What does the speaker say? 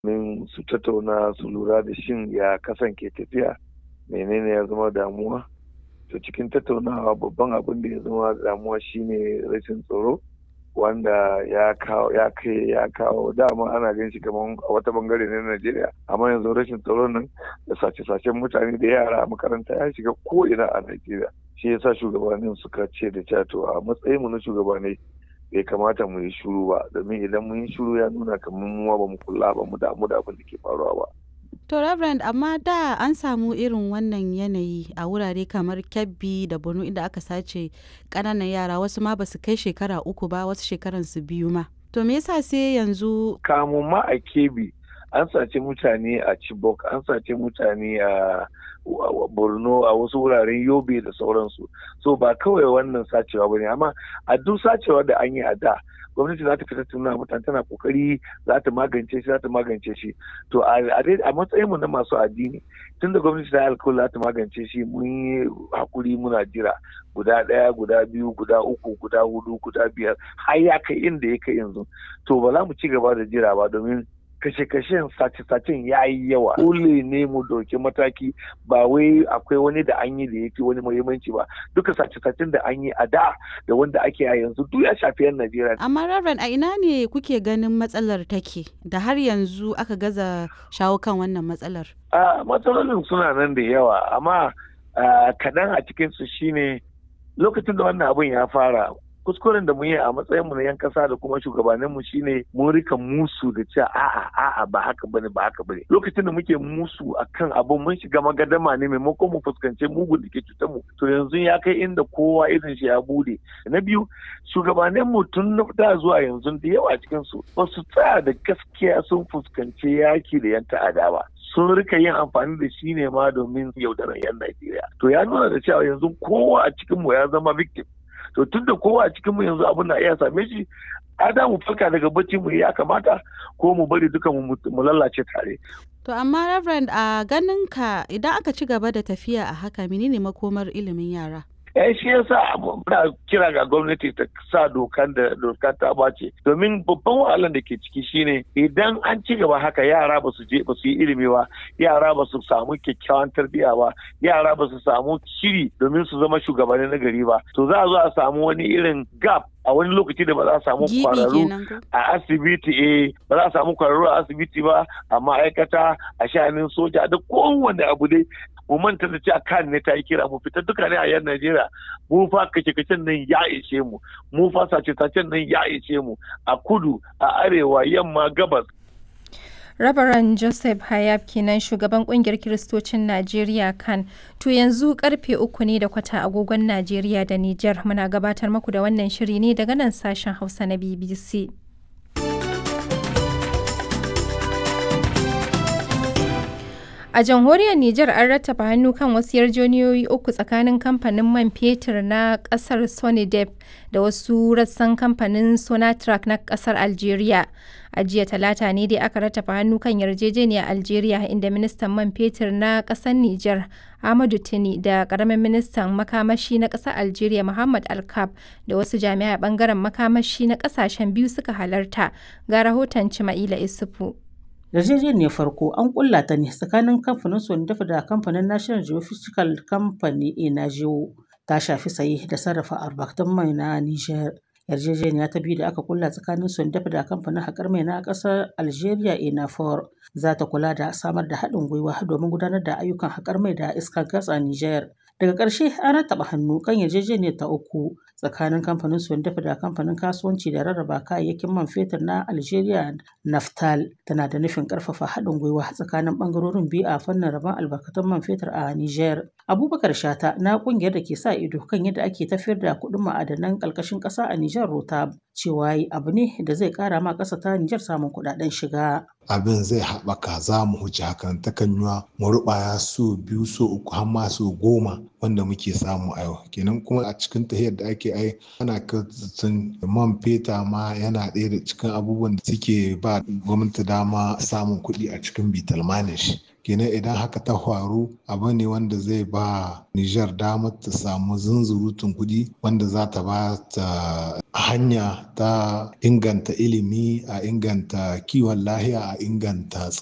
min su tattauna su lura da shin ya kasan ke tafiya, menene ya zama damuwa. To cikin tattaunawa babban abin da ya zama damuwa shine rashin tsaro, wanda ya kawo dama ana ganin shi kamar a wata bangare na Najeriya, amma yanzu rashin tsaron nan da sace-sacen mutane da yara a makaranta ya shiga ko ina a Najeriya. Shi yasa shugabannin suka ce da cewa to a matsayin mu na shugabanni bai kamata mu yi shiru ba, domin idan mun yi shiru ya nuna kamar mu ba mu kula ba mu damu da abin da ke faruwa ba. To Reverend, amma da an samu irin wannan yanayi a wurare kamar Kebbi da Borno inda aka sace ƙananan yara, wasu ma ba su kai shekara 3 ba, wasu shekaran su 2 ma. To me yasa sai yanzu? Kamun ma a Kebbi an sace mutane a Chibok, an sace mutane a Borno, a wasu wuraren Yobe da sauransu. So ba kawai wannan sacewa bane, amma a duk sacewa da an yi a da gwamnati za ta fita tuna mutane, tana kokari za ta magance shi. To a matsayin mu na masu addini, tunda gwamnati ta alkawari za ta magance shi, mun yi hakuri muna jira guda 1, guda 2, guda 3, guda 4, guda 5 har ya kai inda ya kai yanzu. To ba za mu ci gaba da jira ba, domin kashe-kashen sace-sacen ya yi yawa. Dole ne mu dauki mataki, ba wai akwai wani da an yi da ya fi wani muhimmanci ba. Duka sace-sacen da an yi a da wanda ake a yanzu duk ya shafi 'yan Najeriya. Amma Reverend, a ina ne kuke ganin matsalar take da har yanzu aka gaza shawo kan wannan matsalar? Matsalolin suna nan da yawa, amma kaɗan a cikinsu shine lokacin da wannan abun ya fara. Kuskuren da mu yi a matsayin mu na 'yan kasa da kuma shugabannin mu shine mun rika musu da cewa a'a ba haka bane. Lokacin da muke musu akan abun mun shiga magadama ne maimakon mu fuskance mugun da ke cutar mu. To yanzu ya kai inda kowa irin shi ya bude. Na biyu, shugabannin mu tun da zuwa yanzu da yawa cikin su ba su tsaya da gaskiya sun fuskanci yaki da 'yan ta'ada ba. Sun rika yin amfani da shi ne ma domin yaudarar 'yan Najeriya. To ya nuna da cewa yanzu kowa a cikin mu ya zama victim. To tun da kowa a cikin mu yanzu abin na iya same shi, ada mu farka daga bacci mu ya kamata ko mu bari duka mu lalace tare. To amma Reverend, a ganin ka idan aka ci gaba da tafiya a haka, menene makomar ilimin yara? Shi yasa muna kira ga gwamnati ta sa dokan ta bace, domin babban wahalar da ke ciki shine idan an ci gaba haka yara ba su yi ilimi ba, yara ba su samu kyakkyawan tarbiyya ba, yara ba su samu shiri domin su zama shugabanni na gari ba, to za a zo a samu wani irin gap a wani lokaci da ba za a samu kwararru a asibiti ba za a samu kwararru a asibiti ba, a ma'aikata, a sha'anin soja da kowane abu dai. Mu manta da cewa kan ne ta yi kira mu fita duka ne a yan Najeriya, mu fa kace-kacen nan ya ishe mu fa sace-sacen nan ya ishe mu a kudu, a arewa, yamma, gabas. Rabaran Joseph Hayab kenan, shugaban kungiyar Kiristocin Najeriya kan. To yanzu karfe 3:15 agogon Najeriya da Nijar, muna gabatar muku da wannan shiri ne daga nan sashen Hausa na BBC. A jamhuriyar Nijar an rattaba hannu kan wasu yarjejeniyoyi 3 tsakanin kamfanin man fetur na kasar Sonidep da wasu rassan kamfanin Sonatrach na kasar Algeria. A jiya Talata ne dai aka rattaba hannu kan yarjejeniyar Algeria, inda ministan man fetur na kasar Nijar Ahmadou Tini da karamin ministan makamashi na kasar Algeria Muhammad Alkab da wasu jami'ai bangaren makamashi na kasashen biyu suka halarta. Ga rahoton Cima'ila Isufu. Yarjejeniyar farko an kulla ta ne tsakanin kamfanin Sonidep da kamfanin National Geophysical Company (NGO). Ta shafi saye da sarrafa albarkatun mai na Niger. Yarjejeniya ta biyu da aka kulla tsakanin Sonidep da kamfanin haƙar mai na ƙasar Algeria ENAFOR za ta kula da samar da haɗin gwiwa domin gudanar da ayyukan haƙar mai da iskar gas a Niger. Daga ƙarshe an rattaba hannu kan yarjejeniyar ta uku tsakanin kamfanin Sonidep da kamfanin kasuwanci da rarraba kayayyakin man fetur na Algeria Naftal. Tana da nufin ƙarfafa haɗin gwiwa tsakanin ɓangarorin biyu a fannin rabon albarkatun man fetur a Niger. Abubakar Shata na ƙungiyar da ke sa ido kan yadda ake tafiyar da kuɗin ma'adanan ƙarƙashin ƙasa a Niger Rotab cewa abu ne da zai ƙara ma ƙasa ta Niger samun kuɗaɗen shiga. Abin zai haɓaka, za mu huce hakan ta kanyuwa mu ruɓaya so 2 so 3 har ma so 10 wanda muke samu a yau. Kenan kuma a cikin tahiyar da ake ana kirtsin man feta ma yana ɗaya da cikin abubuwan da suke ba gwamnati dama samun kuɗi a cikin bitalmanin shi. kenan idan haka ta faru abu ne wanda zai ba Nijar damar ta samu zunzurutun kuɗi wanda za ta ba ta hanya ta inganta ilimi, a inganta kiwon lahiya, a inganta